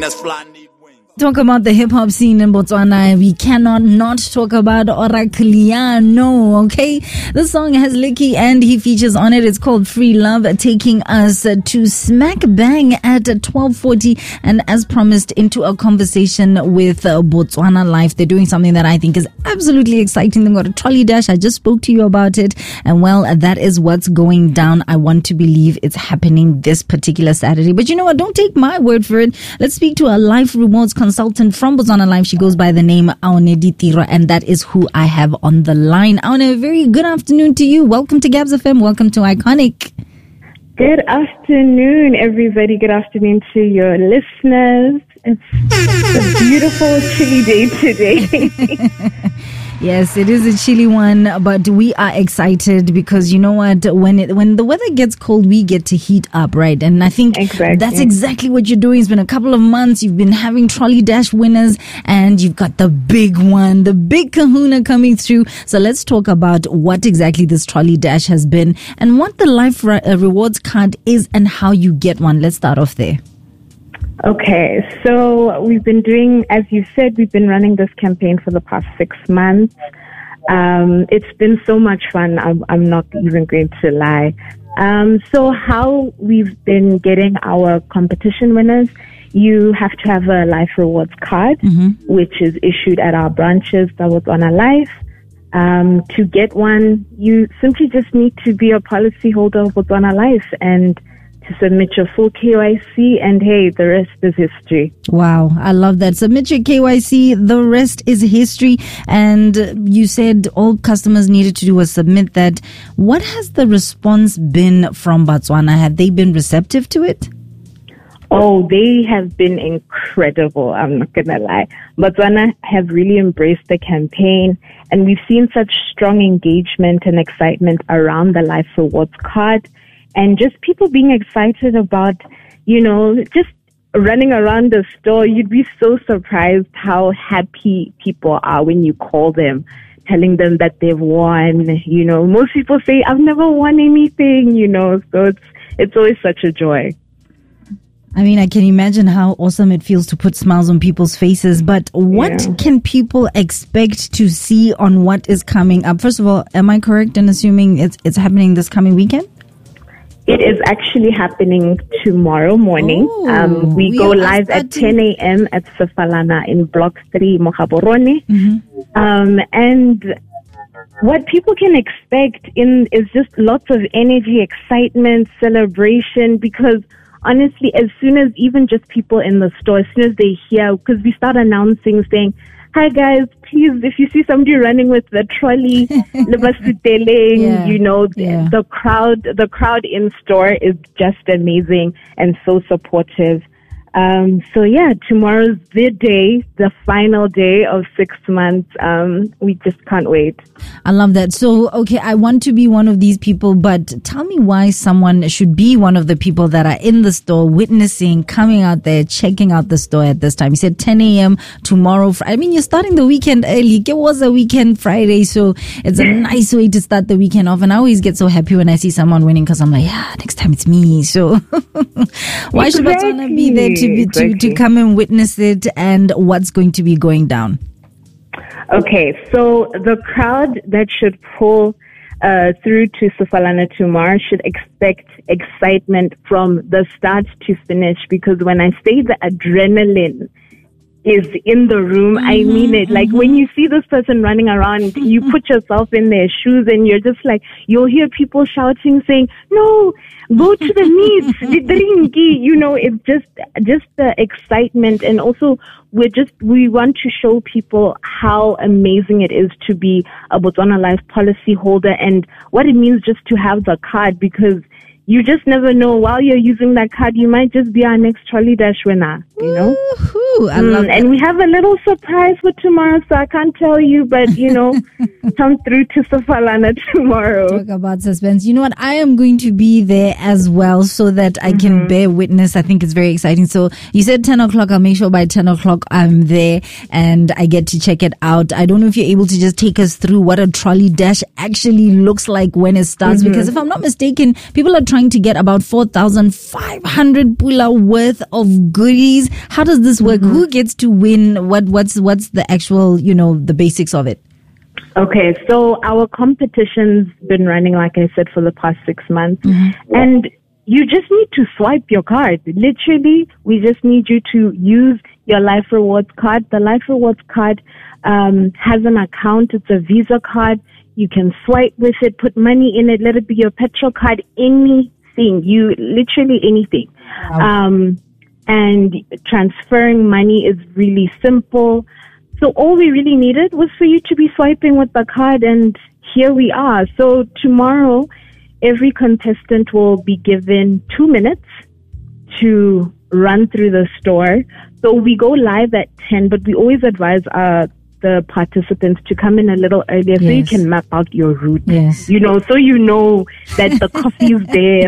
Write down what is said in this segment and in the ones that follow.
Talk about the hip-hop scene in Botswana. We cannot not talk about Orakliano, okay? The song has Licky and he features on it. It's called Free Love, taking us to smack bang at 12:40, and as promised, into a conversation with Botswana Life. They're doing something that I think is absolutely exciting. They've got a trolley dash. I just spoke to you about it, and well, that is what's going down. I want to believe it's happening this particular Saturday. But you know what? Don't take my word for it. Let's speak to a Life Rewards consultant from Botswana Life. She goes by the name Aone Ditiro, and that is who I have on the line. Aone, very good afternoon to you. Welcome to Gabs FM. Welcome to Iconic. Good afternoon, everybody. Good afternoon to your listeners. It's a beautiful, chilly day today. Yes, it is a chilly one, but we are excited because you know what? When the weather gets cold, we get to heat up, right? And I think that's exactly what you're doing. It's been a couple of months. You've been having trolley dash winners, and you've got the big one, the big kahuna coming through. So let's talk about what exactly this trolley dash has been and what the Life Rewards card is and how you get one. Let's start off there. Okay, so we've been doing, as you said, we've been running this campaign for the past 6 months. It's been so much fun. I'm not even going to lie. So how we've been getting our competition winners, you have to have a Life Rewards card, which is issued at our branches, that was on a Life. To get one, you simply just need to be a policyholder of Botswana Life and to submit your full KYC, and hey, the rest is history. Wow, I love that. Submit your KYC, the rest is history. And you said all customers needed to do was submit that. What has the response been from Botswana? Have they been receptive to it? Oh, they have been incredible. I'm not going to lie. Botswana have really embraced the campaign, and we've seen such strong engagement and excitement around the Life Rewards card. And just people being excited about, you know, just running around the store. You'd be so surprised how happy people are when you call them, telling them that they've won. You know, most people say, I've never won anything, you know, so it's always such a joy. I mean, I can imagine how awesome it feels to put smiles on people's faces. But what can people expect to see on what is coming up? First of all, am I correct in assuming it's happening this coming weekend? It is actually happening tomorrow morning. We go live at 10 a.m. at Sefalana in Block 3, Mogaborone. And what people can expect is just lots of energy, excitement, celebration, because honestly, as soon as even just people in the store, as soon as they hear, because we start announcing saying, hi guys, please, if you see somebody running with the trolley, you know, the crowd in store is just amazing and so supportive. So yeah, tomorrow's the day, the final day of 6 months. We just can't wait. I love that. So, okay, I want to be one of these people, but tell me why someone should be one of the people that are in the store, witnessing, coming out there, checking out the store at this time. You said 10 a.m. tomorrow. I mean, you're starting the weekend early. It was a weekend Friday, so it's a nice way to start the weekend off. And I always get so happy when I see someone winning because I'm like, yeah, next time it's me. So why should Botswana be there to come and witness it, and what's going to be going down? Okay, so the crowd that should pull through to Sefalana tomorrow should expect excitement from the start to finish, because when I say the adrenaline is in the room, I mean it. Like when you see this person running around, you put yourself in their shoes and you're just like, you'll hear people shouting, saying, no, go to the meet, the drinky, you know, it's just the excitement. And also we want to show people how amazing it is to be a Botswana Life policy holder and what it means just to have the card, because you just never know. While you're using that card, you might just be our next trolley dash winner, you know? Ooh, I love that. And we have a little surprise for tomorrow, so I can't tell you, but come through to Safalana tomorrow. Talk about suspense. You know what? I am going to be there as well so that I can bear witness. I think it's very exciting. So you said 10 o'clock. I'll make sure by 10 o'clock I'm there and I get to check it out. I don't know if you're able to just take us through what a trolley dash actually looks like when it starts, because if I'm not mistaken, people are trying to get about 4,500 pula worth of goodies. How does this work? Who gets to win? What's the actual, the basics of it? Okay, so our competition's been running, like I said, for the past 6 months. And you just need to swipe your card. Literally, we just need you to use your Life Rewards card. The Life Rewards card has an account. It's a Visa card. You can swipe with it, put money in it, let it be your petrol card, anything. Literally anything. And transferring money is really simple. So all we really needed was for you to be swiping with the card, and here we are. So tomorrow, every contestant will be given 2 minutes to run through the store. So we go live at 10, but we always advise the participants to come in a little earlier so you can map out your route. Yes. So you know that the coffee is there,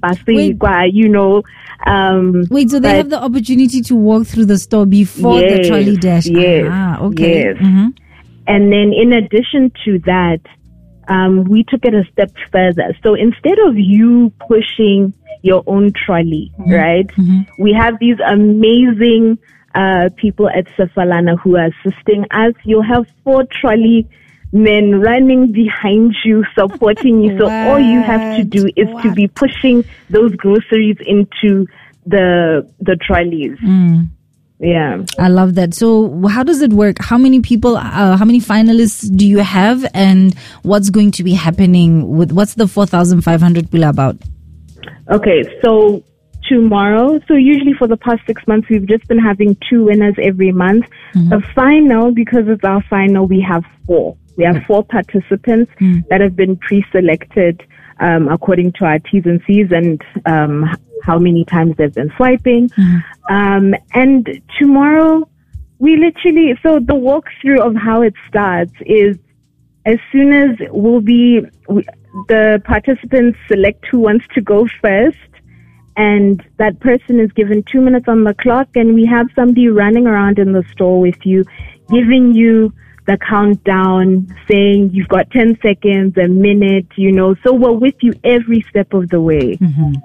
Wait, so they have the opportunity to walk through the store before the trolley dash? Yes. Okay. Yes. And then in addition to that, we took it a step further. So instead of you pushing your own trolley, right, we have these amazing people at Safalana who are assisting us. You'll have 4 trolley men running behind you, supporting you. So all you have to do is to be pushing those groceries into the trolleys. Yeah. I love that. So how does it work? How many people, how many finalists do you have, and what's going to be happening what's the 4,500 pula about? Okay, so tomorrow, so usually for the past 6 months, we've just been having 2 winners every month. The final, because it's our final, we have 4. We have 4 participants that have been pre-selected according to our T's and C's and how many times they've been swiping. And tomorrow, so the walkthrough of how it starts is as soon as the participants select who wants to go first, and that person is given 2 minutes on the clock, and we have somebody running around in the store with you, giving you the countdown, saying you've got 10 seconds, a minute, so we're with you every step of the way.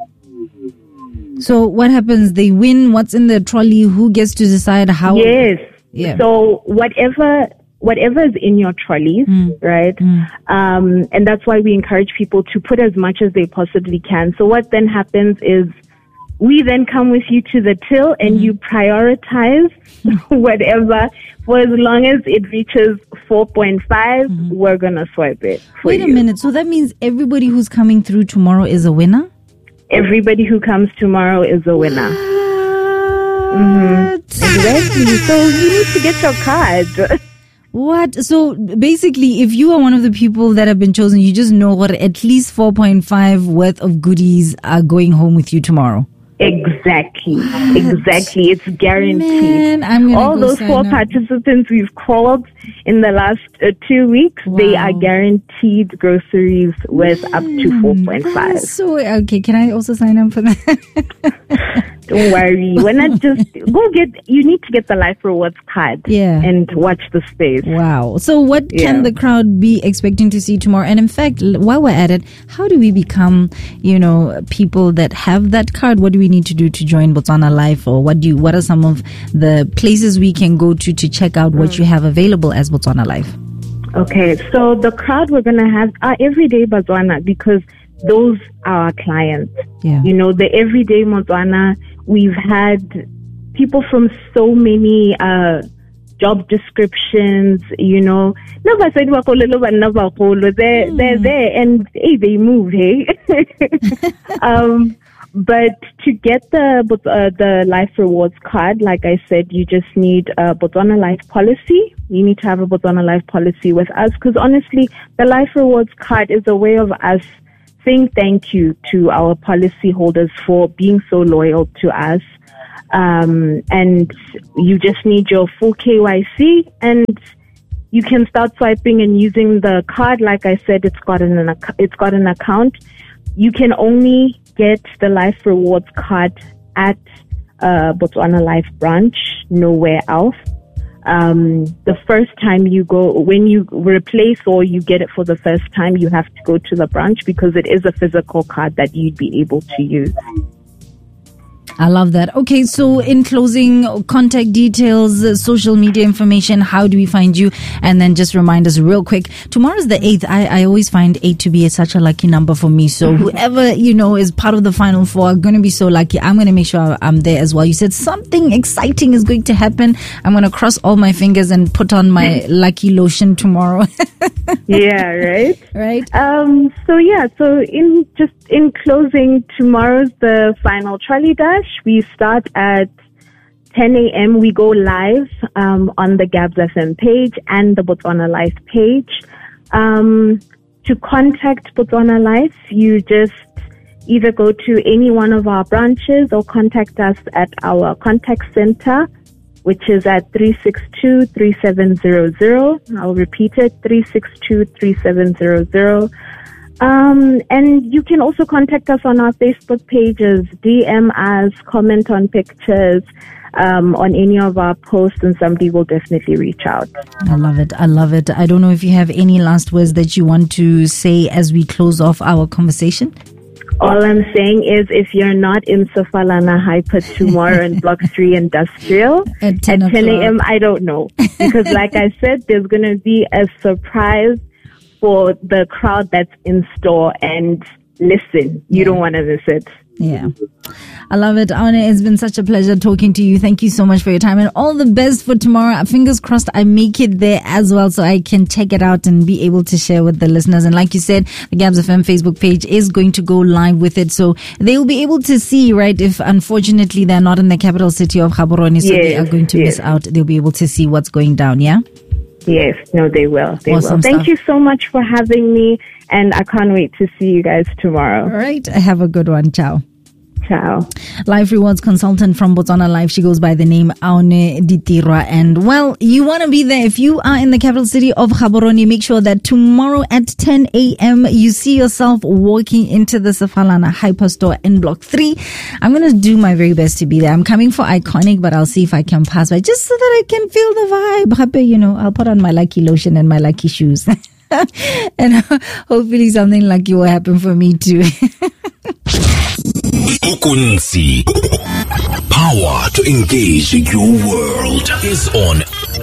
So what happens? They win. What's in the trolley? Who gets to decide how? Yes. Yeah. So whatever is in your trolleys, right? And that's why we encourage people to put as much as they possibly can. So what then happens is we then come with you to the till and you prioritize whatever. For as long as it reaches 4.5, we're going to swipe it for Wait a minute. So that means everybody who's coming through tomorrow is a winner? Everybody who comes tomorrow is a winner. Exactly. So you need to get your card. What? So basically, if you are one of the people that have been chosen, you just know what at least 4.5 worth of goodies are going home with you tomorrow. Exactly. It's guaranteed. Man, I'm gonna all those 4 participants we've called in the last 2 weeks, they are guaranteed groceries worth up to 4.5. So, okay, can I also sign up for that? Don't worry. We're not just you need to get the Life Rewards card and watch the space. Wow. So what can the crowd be expecting to see tomorrow? And in fact, while we're at it, how do we become, people that have that card? What do we need to do to join Botswana Life? Or what are some of the places we can go to check out what you have available as Botswana Life? Okay. So the crowd we're going to have are everyday Botswana, because those are our clients. Yeah. The everyday Botswana, we've had people from so many job descriptions, They're there and hey, they move, hey. But to get the Life Rewards card, like I said, you just need a Botswana Life policy. You need to have a Botswana Life policy with us, because honestly, the Life Rewards card is a way of us saying thank you to our policy holders for being so loyal to us. and you just need your full KYC, and you can start swiping and using the card. Like I said, it's got an account. You can only get the Life Rewards card at Botswana Life branch, nowhere else. The first time you go, when you replace or you get it for the first time, you have to go to the branch because it is a physical card that you'd be able to use. I love that. Okay, so in closing, contact details, social media information, how do we find you? And then just remind us real quick, tomorrow's the 8th. I always find 8 to be such a lucky number for me. So whoever, is part of the Final Four are going to be so lucky. I'm going to make sure I'm there as well. You said something exciting is going to happen. I'm going to cross all my fingers and put on my lucky lotion tomorrow. Yeah, right? Right. So in closing, tomorrow's the final trolley dash. We start at 10 a.m. We go live on the Gabs FM page and the Botswana Life page. To contact Botswana Life, you just either go to any one of our branches or contact us at our contact center, which is at 362-3700. I'll repeat it, 362-3700. And you can also contact us on our Facebook pages, DM us, comment on pictures, on any of our posts, and somebody will definitely reach out. I love it. I don't know if you have any last words that you want to say as we close off our conversation. All I'm saying is if you're not in Sofalana Hyper tomorrow in Block 3 Industrial at 10 a.m., I don't know. Because like I said, there's going to be a surprise for the crowd that's in store, and listen, you don't want to miss it. Yeah. I love it. Aune, it's been such a pleasure talking to you. Thank you so much for your time and all the best for tomorrow. Fingers crossed I make it there as well so I can check it out and be able to share with the listeners. And like you said, the Gabs FM Facebook page is going to go live with it. So they will be able to see, right, if unfortunately they're not in the capital city of Gaborone, so they are going to miss out. They'll be able to see what's going down, yeah? Yes, no, they will. Awesome Thank stuff. you so much for having me, and I can't wait to see you guys tomorrow. All right. Have a good one. Ciao. Ciao. Life Rewards consultant from Botswana Life. She goes by the name Aune Ditirwa. And well, you want to be there. If you are in the capital city of Gaborone, make sure that tomorrow at 10 a.m. you see yourself walking into the Sofalana Hyperstore in Block 3. I'm going to do my very best to be there. I'm coming for Iconic, but I'll see if I can pass by just so that I can feel the vibe. I'll put on my lucky lotion and my lucky shoes. And hopefully something lucky will happen for me too. Ukunzi. Power to engage your world is on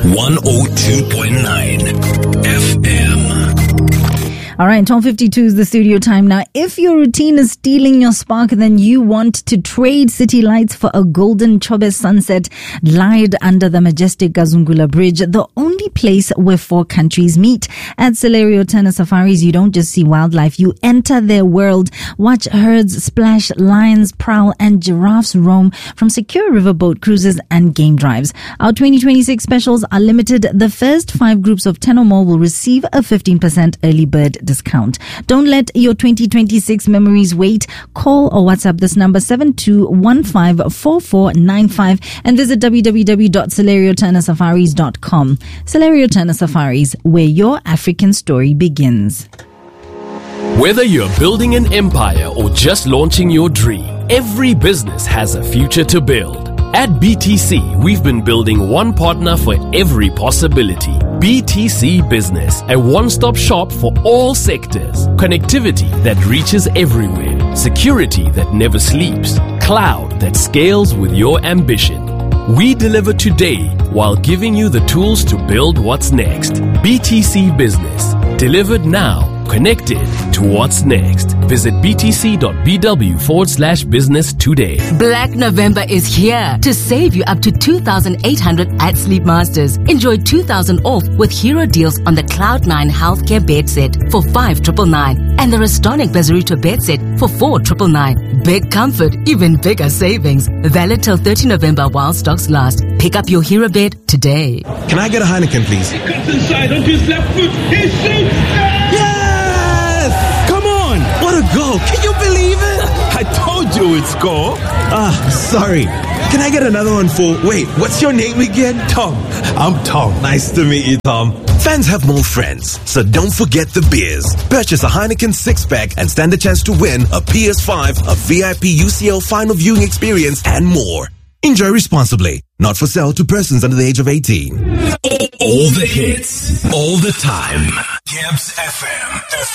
102.9 FM. All right, 12:52 is the studio time now. If your routine is stealing your spark, then you want to trade city lights for a golden Chobe sunset lied under the majestic Gazungula Bridge, the only place where 4 countries meet. At Celerio Turner Safaris, you don't just see wildlife, you enter their world. Watch herds splash, lions prowl, and giraffes roam from secure riverboat cruises and game drives. Our 2026 specials are limited. The first 5 groups of 10 or more will receive a 15% early bird discount. Don't let your 2026 memories wait. Call or WhatsApp this number 72154495 and visit www.celerioturnersafaris.com. Celerio Turner Safaris, where your African story begins. Whether you're building an empire or just launching your dream, every business has a future to build. At BTC, we've been building one partner for every possibility. BTC Business, a one-stop shop for all sectors. Connectivity that reaches everywhere. Security that never sleeps. Cloud that scales with your ambition. We deliver today while giving you the tools to build what's next. BTC Business. Delivered now. Connected to what's next. Visit btc.bw/business today. Black November is here to save you up to 2,800 at Sleepmasters. Enjoy 2,000 off with hero deals on the Cloud9 Healthcare bed set for 5,999 and the Restonic Bezerito bed set for 4,999. Big comfort, even bigger savings. Valid till 30 November while stocks last. Pick up your hero bed today. Can I get a Heineken, please? He cuts inside onto his left foot. He shoots. Come on! What a goal! Can you believe it? I told you it's goal. Sorry. Can I get another one for, wait, what's your name again? Tom. I'm Tom. Nice to meet you, Tom. Fans have more friends, so don't forget the beers. Purchase a Heineken 6-pack and stand a chance to win a PS5, a VIP UCL final viewing experience, and more. Enjoy responsibly. Not for sale to persons under the age of 18. All the hits, all the time. Camps FM.